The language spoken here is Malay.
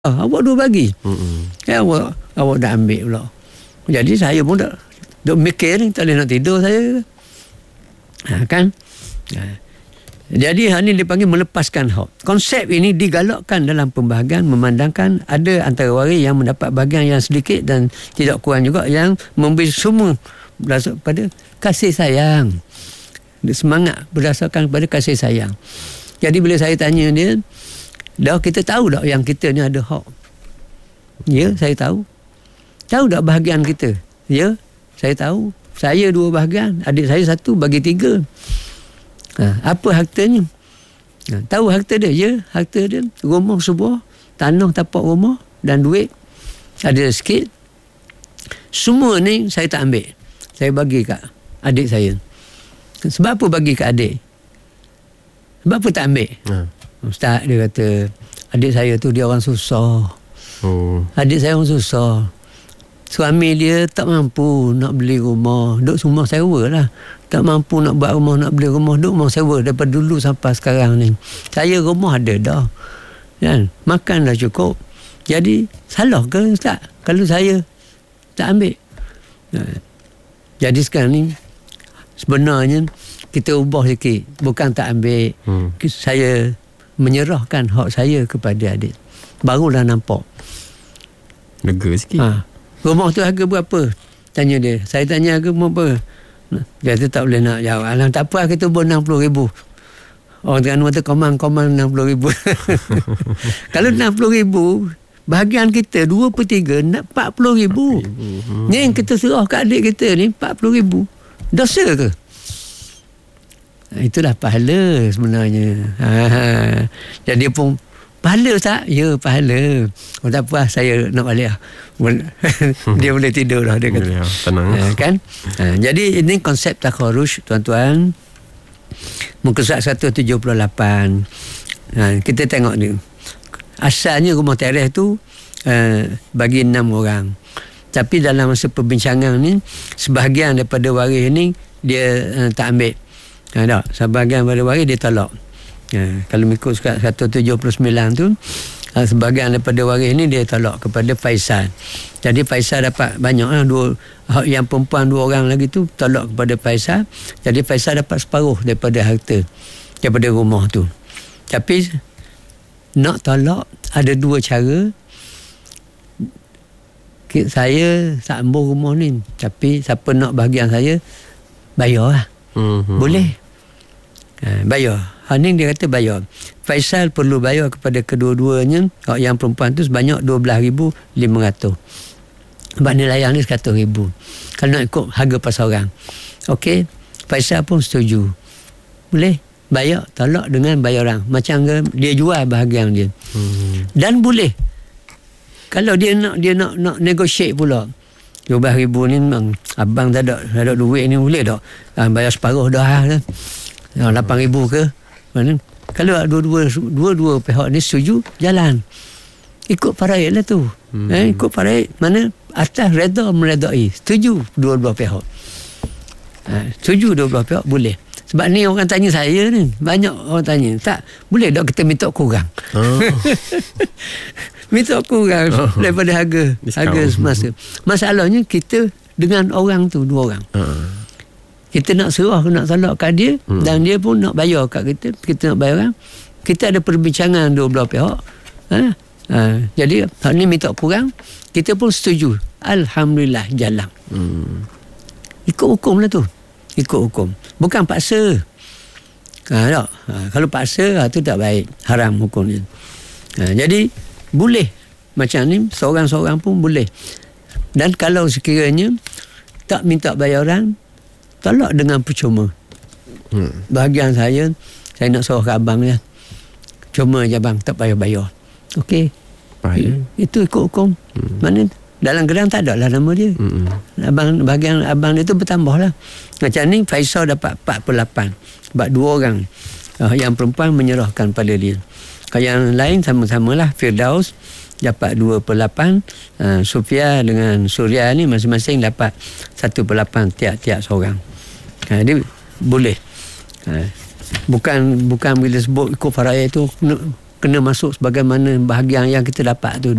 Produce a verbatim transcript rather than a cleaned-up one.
Ah, awak dua bagi. Hmm. Ya, awak awak dah ambil pula. Jadi saya pun dah duk mikir ni, tak boleh nak tidur saya. Ha, kan? Ha. Jadi hal ni dipanggil melepaskan hak. Konsep ini digalakkan dalam pembahagian memandangkan ada antara waris yang mendapat bahagian yang sedikit dan tidak kurang juga yang memberi semua berdasarkan pada kasih sayang. Semangat berdasarkan pada kasih sayang. Jadi bila saya tanya dia, dah kita tahu tak yang kita ni ada hak? Ya, saya tahu. Tahu tak bahagian kita? Ya, saya tahu. Saya dua bahagian, adik saya satu, bagi tiga. Ha, apa hartanya? Ha, tahu harta dia? Ya, harta dia rumah sebuah, tanah tapak rumah dan duit ada sikit. Semua ni saya tak ambil. Saya bagi kat adik saya. Sebab apa bagi kat adik? Sebab apa tak ambil? Ha. Ustaz dia kata, adik saya tu dia orang susah. Oh. Adik saya orang susah. Suami dia tak mampu nak beli rumah. Duk rumah sewa lah. Tak mampu nak buat rumah, nak beli rumah. Duk rumah sewa daripada dulu sampai sekarang ni. Saya rumah ada dah. Kan? Makan dah cukup. Jadi salah ke Ustaz kalau saya tak ambil? Jadi sekarang ni sebenarnya kita ubah sikit. Bukan tak ambil. Hmm. Saya menyerahkan hak saya kepada adik. Barulah nampak. Lega sikit. Ha. Rumah tu harga berapa? Tanya dia. Saya tanya harga berapa? Dia tu tak boleh nak jawab. Alah, tak apa, kita buat enam puluh ribu. Orang Terengganu kata komang-komang enam puluh ribu. Kalau enam puluh ribu, bahagian kita dua per tiga nak empat puluh ribu. Hmm. Ni yang kita serah kat adik kita ni empat puluh ribu. Dosa ke? Itulah pahala sebenarnya. Ha. Jadi dia pun, pahala tak? Ya, pahala. Oh, tak apa, saya nak balik lah. Dia boleh tidur lah, dia kata. Ya, tenang. Ha, kan? Ha, jadi ini konsep takharuj, tuan-tuan. Muka surat seratus tujuh puluh lapan. Ha, kita tengok ni. Asalnya rumah teres tu uh, bagi enam orang. Tapi dalam masa perbincangan ni, sebahagian daripada waris ni dia uh, tak ambil. Ha, tak? Sebahagian daripada waris dia tolak. Ha, kalau mengikut surat seratus tujuh puluh sembilan tu, ha, sebahagian daripada waris ni dia tolak kepada Faisal. Jadi Faisal dapat banyak lah, dua, yang perempuan dua orang lagi tu tolak kepada Faisal. Jadi Faisal dapat separuh daripada harta, daripada rumah tu. Tapi nak tolak ada dua cara. Saya sambung rumah ni, tapi siapa nak bahagian saya bayar lah. Mm-hmm. Boleh. Ha, bayar. Haning dia kata bayar. Faisal perlu bayar kepada kedua-duanya. Yang perempuan tu sebanyak dua belas ribu lima ratus. Sebab nilai yang ni seratus ribu. Kalau nak ikut harga pasaran. Okey. Faisal pun setuju. Boleh. Bayar. Tolak dengan bayaran. Macam dia jual bahagian dia. Hmm. Dan boleh. Kalau dia nak dia nak nak negotiate pula. dua belas ribu ni memang abang tak ada, tak ada duit ni, boleh tak? Ha, bayar separuh dah. Ha, lapan ribu ke? Mana? Kalau dua-dua dua-dua pihak ni setuju, jalan. Ikut faraid lah tu. Hmm. Eh, ikut faraid. Mana? Atas redha meredai. Setuju dua-dua pihak. Ha, setuju dua-dua pihak, boleh. Sebab ni orang tanya saya ni. Banyak orang tanya. Tak, boleh tak kita minta kurang? Oh. Minta kurang oh. daripada harga. Discount. Harga semasa. Masalahnya kita dengan orang tu, dua orang. Uh. Kita nak serah, nak tolak kat dia, hmm. dan dia pun nak bayar kat kita, kita nak bayar kan. Kita ada perbincangan dua belah pihak. Ha? Ha. Jadi, hak ni minta kurang, kita pun setuju. Alhamdulillah, jalan. Hmm. Ikut hukum lah tu. Ikut hukum. Bukan paksa. Ha, tak? Ha, kalau paksa, ha, tu tak baik. Haram hukum ni. Ha, jadi, boleh. Macam ni, seorang-seorang pun boleh. Dan kalau sekiranya tak minta bayaran, tolak dengan percuma. Hmm. Bahagian saya, saya nak suruh ke abang ya. Cuma je abang, tak payah bayar. Okey. Baik. Itu ikut hukum. Hmm. Mana dalam geran tak ada lah nama dia. Hmm. Abang, bahagian abang dia tu bertambah lah. Macam ni, Faisal dapat empat puluh lapan. Sebab dua orang. Uh, yang perempuan menyerahkan pada dia. Kalau yang lain sama-sama lah. Firdaus dapat dua per lapan. Uh, Sofia dengan Surya ni masing-masing dapat satu per lapan tiap-tiap seorang. Ha, dia boleh. Ha, bukan bukan bila sebut ikut faraid tu kena, kena masuk sebagaimana bahagian yang kita dapat tu.